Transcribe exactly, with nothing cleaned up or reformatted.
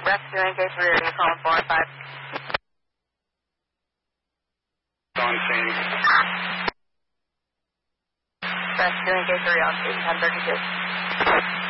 Rescue and Gate three, are you calling four and five? On scene. Rescue and Gate three on scene, ten thirty-two.